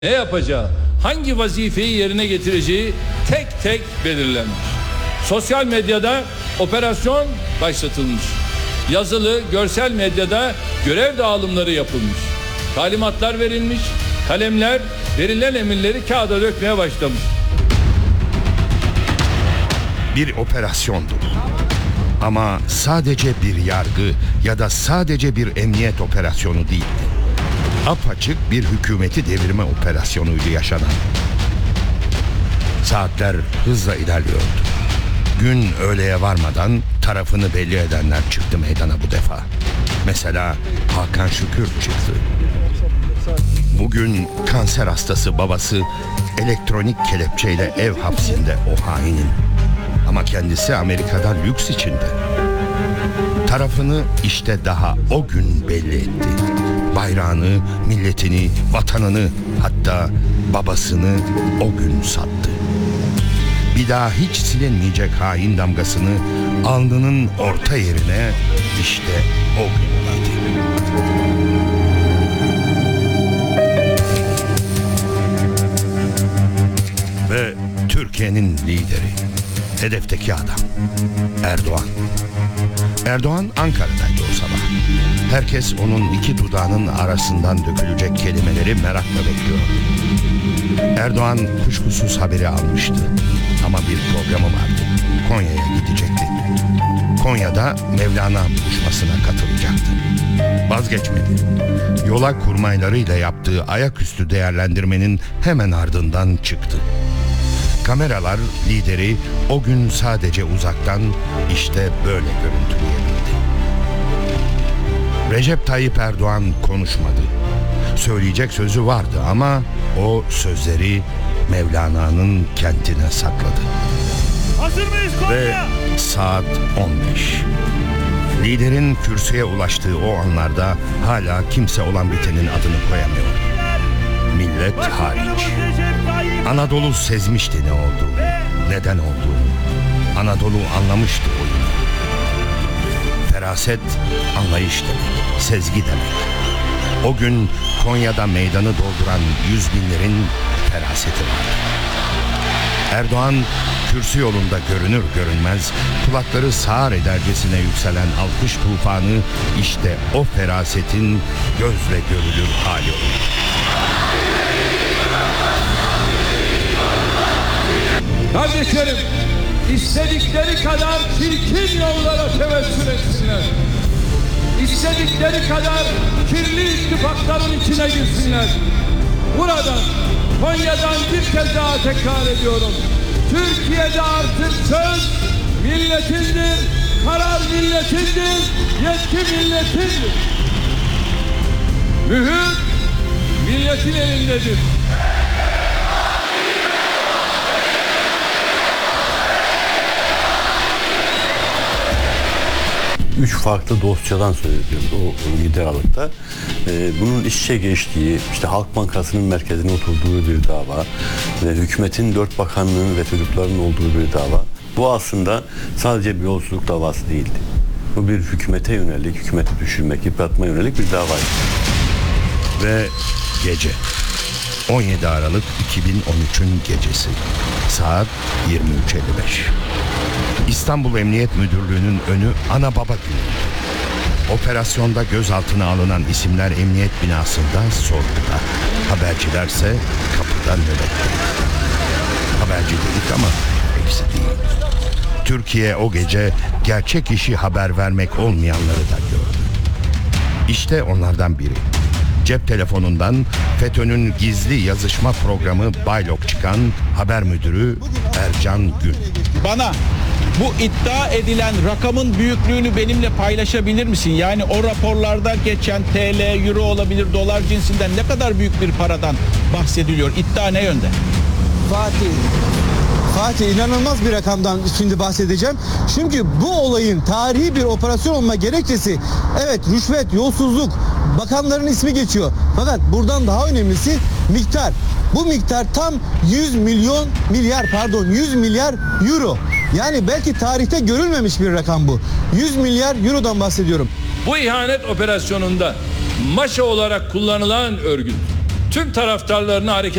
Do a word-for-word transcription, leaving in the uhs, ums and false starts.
Ne yapacağı, hangi vazifeyi yerine getireceği tek tek belirlenmiş. Sosyal medyada operasyon başlatılmış. Yazılı, görsel medyada görev dağılımları yapılmış. Talimatlar verilmiş, kalemler verilen emirleri kağıda dökmeye başlamış. Bir operasyondu. Ama sadece bir yargı ya da sadece bir emniyet operasyonu değildi. Apaçık bir hükümeti devirme operasyonuydu yaşanan. Saatler hızla ilerliyordu. Gün öğleye varmadan tarafını belli edenler çıktı meydana bu defa. Mesela Hakan Şükür çıktı. Bugün kanser hastası babası elektronik kelepçeyle ev hapsinde o hainin. Ama kendisi Amerika'da lüks içinde. Tarafını işte daha o gün belli etti. Bayrağını, milletini, vatanını, hatta babasını o gün sattı. Bir daha hiç silinmeyecek hain damgasını alnının orta yerine işte o gün yedi. Ve Türkiye'nin lideri, hedefteki adam, Erdoğan. Erdoğan Ankara'daydı o sabah. Herkes onun iki dudağının arasından dökülecek kelimeleri merakla bekliyordu. Erdoğan kuşkusuz haberi almıştı. Ama bir programı vardı. Konya'ya gidecekti. Konya'da Mevlana buluşmasına katılacaktı. Vazgeçmedi. Yola kurmaylarıyla yaptığı ayaküstü değerlendirmenin hemen ardından çıktı. Kameralar lideri o gün sadece uzaktan işte böyle görüntüleyebildi. Recep Tayyip Erdoğan konuşmadı. Söyleyecek sözü vardı ama o sözleri Mevlana'nın kentine sakladı. Hazır mıyız Konya? Ve saat on beş. Liderin kürsüye ulaştığı o anlarda hala kimse olan bitenin adını koyamıyor. Millet hariç. Anadolu sezmişti ne olduğunu, neden olduğunu. Anadolu anlamıştı oyunu. Feraset, anlayış demek, sezgi demek. O gün Konya'da meydanı dolduran yüz binlerin feraseti vardı. Erdoğan kürsü yolunda görünür görünmez kulakları sağır edercesine yükselen alkış tufanı işte o ferasetin gözle görülür hali oldu. Kardeşlerim, istedikleri kadar çirkin yollara tevessül etsinler. İstedikleri kadar kirli ittifakların içine girsinler. Buradan, Konya'dan bir kez daha tekrar ediyorum. Türkiye'de artık söz milletindir, karar milletindir, yetki milletindir. Mühür milletin elindedir. Üç farklı dosyadan söz ediyoruz o yedi Aralık'ta. Ee, bunun iç içe geçtiği, işte Halk Bankası'nın merkezine oturduğu bir dava ve hükümetin dört bakanlığının ve çocuklarının olduğu bir dava. Bu aslında sadece bir yolsuzluk davası değildi. Bu bir hükümete yönelik, hükümeti düşürmek, yıpratmaya yönelik bir davaydı. Ve gece. on yedi Aralık iki bin on üçün gecesi. Saat yirmi üç elli beş. İstanbul Emniyet Müdürlüğü'nün önü ana baba günü. Operasyonda gözaltına alınan isimler emniyet binasında sorguda. Habercilerse kapıda nöbette. Haberci dedik ama hepsi değil. Türkiye o gece gerçek işi haber vermek olmayanları da gördü. İşte onlardan biri. Cep telefonundan FETÖ'nün gizli yazışma programı Baylok çıkan haber müdürü Ercan Gün. Bana bu iddia edilen rakamın büyüklüğünü benimle paylaşabilir misin? Yani o raporlarda geçen T L, Euro olabilir, dolar cinsinden ne kadar büyük bir paradan bahsediliyor? İddia ne yönde? Fatih, Fatih inanılmaz bir rakamdan şimdi bahsedeceğim. Çünkü bu olayın tarihi bir operasyon olma gerekçesi, evet rüşvet, yolsuzluk, bakanların ismi geçiyor. Fakat buradan daha önemlisi miktar. Bu miktar tam yüz milyon milyar pardon yüz milyar euro. Yani belki tarihte görülmemiş bir rakam bu. yüz milyar eurodan bahsediyorum. Bu ihanet operasyonunda maşa olarak kullanılan örgüt tüm taraftarlarını hareket